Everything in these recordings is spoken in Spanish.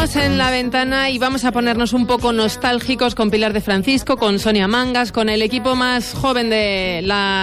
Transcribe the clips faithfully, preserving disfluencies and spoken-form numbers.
Seguimos en La Ventana y vamos a ponernos un poco nostálgicos con Pilar de Francisco, con Sonia Mangas, con el equipo más joven de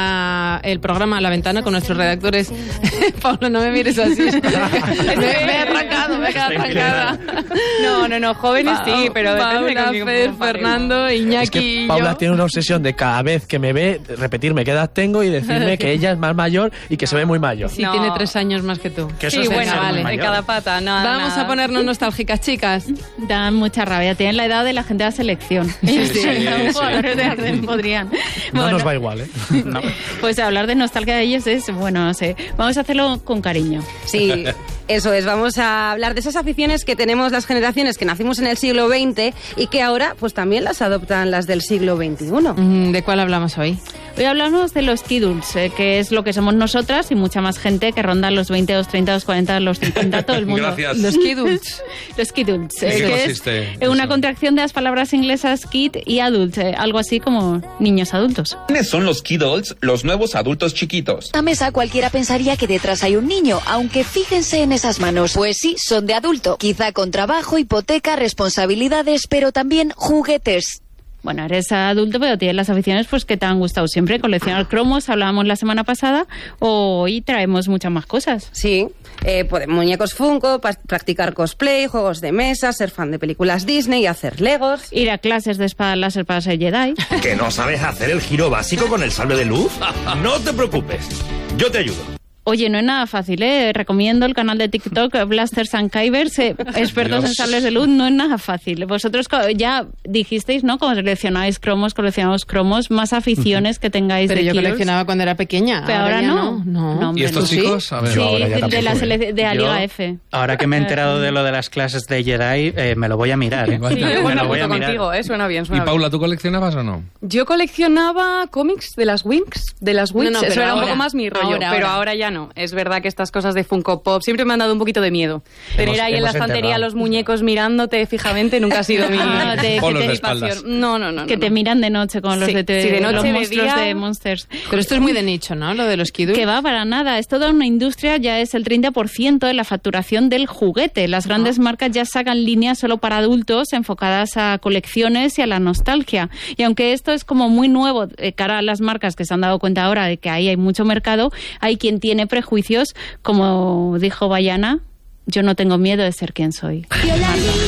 la el programa La Ventana, con nuestros redactores. Pablo, no me mires así. me, me he arrancado, me he quedado arrancada. No, no, no, jóvenes sí, pero Paula, Fer, Fernando, Iñaki es que y Paula yo. tiene una obsesión de cada vez que me ve repetirme qué edad tengo y decirme que ella es más mayor y que se ve muy mayor. Sí, No. tiene tres años más que tú. Que eso Sí, es bueno, ser muy vale, de mayor. cada pata, nada. Vamos nada. a ponernos nostálgicas, chicas. Dan mucha rabia. Tienen la edad de la gente de la selección. Sí, sí, Los sí. jugadores de Arden podrían. No Bueno, nos va igual, ¿eh? No. pues hablar de nostalgia de ellos es, bueno, no sé. Vamos a hacerlo con cariño. Sí, eso es. Vamos a hablar de esas aficiones que tenemos las generaciones que nacimos en el siglo veinte y que ahora pues también las adoptan las del siglo veintiuno. Mm, ¿De cuál hablamos hoy? Hoy hablamos de los kiduls, eh, que es lo que somos nosotras y mucha más gente que ronda los veinte, los treinta, los cuarenta, los cincuenta, todo el mundo. Gracias. Los kiduls. Los kiduls, ¿En eh, qué que consiste es una eso? contracción de las palabras inglesas kid y adult, eh, algo así como niños adultos. ¿Quiénes son los kidults, los nuevos adultos chiquitos? En la mesa cualquiera pensaría que detrás hay un niño, aunque fíjense en esas manos. Pues sí, son de adulto. Quizá con trabajo, hipoteca, responsabilidades, pero también juguetes. Bueno, eres adulto, pero tienes las aficiones pues que te han gustado siempre. Coleccionar cromos, hablábamos la semana pasada, hoy traemos muchas más cosas. Sí, eh, pues, muñecos Funko, pa- practicar cosplay, juegos de mesa, ser fan de películas Disney, hacer legos. Ir a clases de espada láser para ser Jedi. ¿Que no sabes hacer el giro básico con el sable de luz? No te preocupes, yo te ayudo. Oye, no es nada fácil, ¿eh? Recomiendo el canal de TikTok Blasters and Kybers, eh, expertos Dios. en sables de luz, no es nada fácil. Vosotros co- ya dijisteis, ¿no? Como seleccionáis cromos, coleccionáis cromos, más aficiones que tengáis Pero de yo Kidults. coleccionaba cuando era pequeña. Pero ahora ya no. no. No, hombre, ¿Y estos no. chicos? A ver. Sí, Yo ahora ya de, tampoco, la, ¿eh? sele- de la Yo, Liga F. Ahora que me he enterado de lo de las clases de Jedi, eh, me lo voy a mirar. ¿eh? Sí, yo me bueno, lo voy a apunto mirar. contigo, ¿eh? Suena bien, ¿Y suena bien. Paula, tú coleccionabas o no? Yo coleccionaba cómics de las Winx, de las Winx, No, no, eso pero era un ahora, poco más mi rollo, ahora, pero ahora. ahora ya no. Es verdad que estas cosas de Funko Pop siempre me han dado un poquito de miedo. Tener Hemos- ahí en la hemos estantería enterrado. los muñecos mirándote fijamente nunca ha sido mi, Ah, de- Polos mi de espaldas. pasión. No, no, no. Que no, te no. miran de noche con los Sí, de, te- sí, de noche, los de monstruos día. de Monsters. Pero esto es muy de nicho, ¿no? Lo de los kiduls. Que va para nada, es toda una industria, ya es el treinta por ciento de la facturación del juguete. Las grandes marcas ya sacan líneas solo para adultos enfocadas a colecciones y a la nostalgia. Y aunque esto es como muy nuevo, eh, cara a las marcas que se han dado cuenta ahora de que ahí hay mucho mercado, hay quien tiene prejuicios, como dijo Bayana, yo no tengo miedo de ser quien soy.